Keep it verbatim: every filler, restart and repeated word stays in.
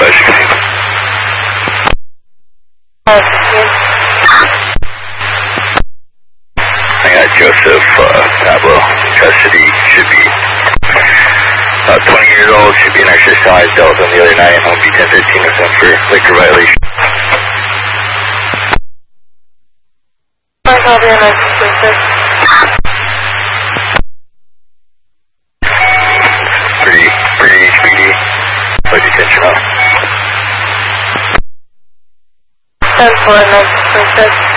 sixteen. I got Joseph uh, Pablo in custody. Should be about twenty years old. Should be an exercise. Dealt with him the other night. Home B ten thirteen with him for liquor violation. I'll be on Pretty, pretty H P D. Play detention up. ten four, nine six.